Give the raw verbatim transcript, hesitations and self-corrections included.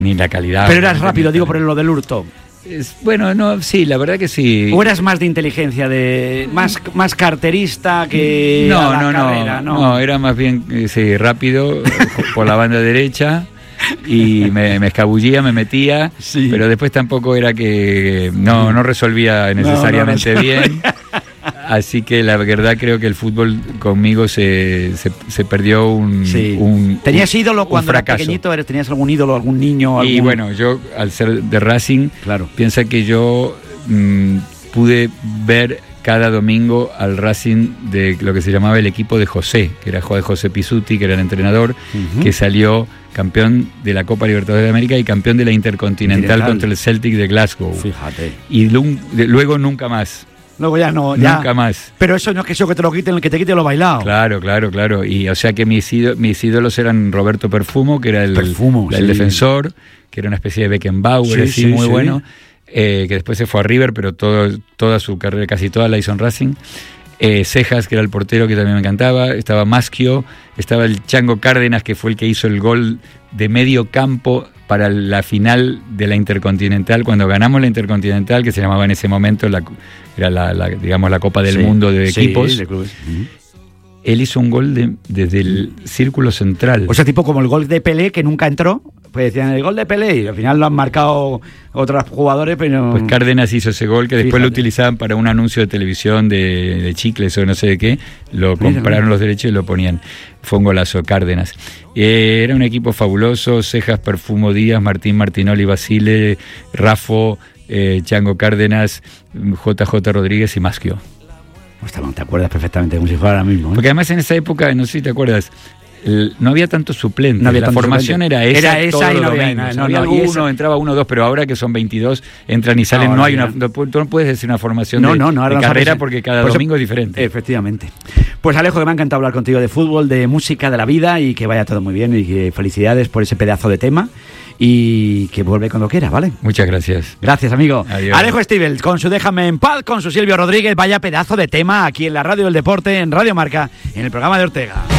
ni la calidad. Pero eras rápido, digo, por lo del hurto. Es, bueno, no, sí, la verdad que sí. ¿O eras más de inteligencia, de más, más carterista que no, a la no, carrera? no, no, no, era más bien eh, sí, rápido por la banda derecha y me, me escabullía, me metía, sí. Pero después tampoco era que no, no resolvía necesariamente no, no, no bien. Así que la verdad creo que el fútbol conmigo se, se, se perdió un, sí. un ¿Tenías un, ídolo cuando eras pequeñito? ¿Tenías algún ídolo, algún niño? Algún... Y bueno, yo al ser de Racing, claro. piensa que yo mmm, pude ver cada domingo al Racing de lo que se llamaba el equipo de José, que era José Pizzuti, que era el entrenador, uh-huh. que salió campeón de la Copa Libertadores de América y campeón de la Intercontinental Directal. Contra el Celtic de Glasgow. Fíjate. Y lu- de, luego nunca más. Luego ya no, ya. Nunca más. Pero eso no es que eso que te lo quiten, el que te quite lo bailado. Claro, claro, claro. Y o sea que mis ídolos, mis ídolos eran Roberto Perfumo, que era el, Perfumo, el sí. defensor, que era una especie de Beckenbauer, sí, así sí, muy sí. bueno, eh, que después se fue a River, pero todo, toda su carrera, casi toda la hizo en Racing. Eh, Cejas, que era el portero, que también me encantaba. Estaba Maschio, estaba el Chango Cárdenas, que fue el que hizo el gol de medio campo para la final de la Intercontinental, cuando ganamos la Intercontinental, que se llamaba en ese momento la, era la, la digamos la Copa del sí, Mundo de sí, equipos. De clubes. Uh-huh. Él hizo un gol de, desde el círculo central. O sea, tipo como el gol de Pelé, que nunca entró. Pues decían el gol de Pelé y al final lo han marcado otros jugadores, pero... Pues Cárdenas hizo ese gol que después Fíjate. Lo utilizaban para un anuncio de televisión de, de chicles o no sé de qué. Lo Mira, compraron mira. los derechos y lo ponían. Fue un golazo, Cárdenas. Eh, era un equipo fabuloso. Cejas, Perfumo, Díaz, Martín, Martinoli, Basile, Rafo, eh, Chango Cárdenas, J J Rodríguez y Maschio. Hostia, te acuerdas perfectamente como si fuera ahora mismo, ¿eh? Porque además en esa época, no sé si te acuerdas, el, no había tantos suplentes. No había la tanto formación suplente. era esa, Era esa todos y no los había domingos. nada, no, había no, y alguno, esa- entraba uno o dos, pero ahora que son veintidós, entran y salen. No, No, no, hay ya. una, no, tú no puedes decir una formación No, de, no, no, ahora de no carrera sabes. porque cada Pues, domingo es diferente. Efectivamente. Pues Alejo, que me ha encantado hablar contigo de fútbol, de música, de la vida y que vaya todo muy bien y que felicidades por ese pedazo de tema y que vuelve cuando quiera, ¿vale? Muchas gracias. Gracias, amigo. Adiós. Alejo Stivel, con su Déjame en Paz, con su Silvio Rodríguez, vaya pedazo de tema aquí en la Radio del Deporte, en Radio Marca, en el programa de Ortega.